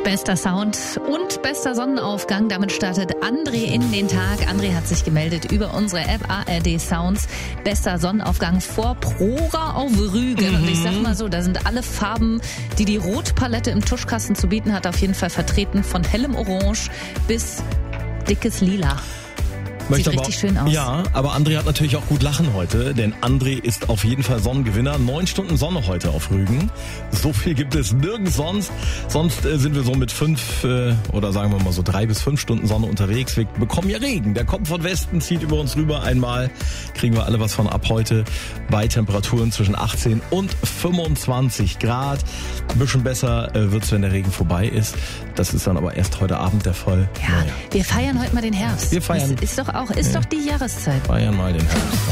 Bester Sound und bester Sonnenaufgang. Damit startet André in den Tag. André hat sich gemeldet über unsere App ARD Sounds. Bester Sonnenaufgang vor Prora auf Rügen. Und ich sag mal so, da sind alle Farben, die die Rotpalette im Tuschkasten zu bieten hat, auf jeden Fall vertreten. Von hellem Orange bis dickes Lila. Sieht richtig schön aus. Ja, aber André hat natürlich auch gut lachen heute, denn André ist auf jeden Fall Sonnengewinner. 9 Stunden Sonne heute auf Rügen. So viel gibt es nirgends sonst. Sonst sind wir so mit 5 oder sagen wir mal so 3 bis 5 Stunden Sonne unterwegs. Wir bekommen ja Regen. Der kommt von Westen, zieht über uns rüber einmal. Kriegen wir alle was von ab heute bei Temperaturen zwischen 18 und 25 Grad. Ein bisschen besser wird's, wenn der Regen vorbei ist. Das ist dann aber erst heute Abend der Fall. Ja, wir feiern heute mal den Herbst. Wir feiern. Ist doch die Jahreszeit. Feiern mal den Herbst.